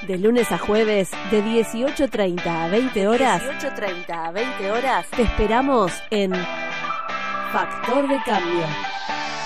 De lunes a jueves, de 18:30 a 20 horas. Te esperamos en Factor de Cambio.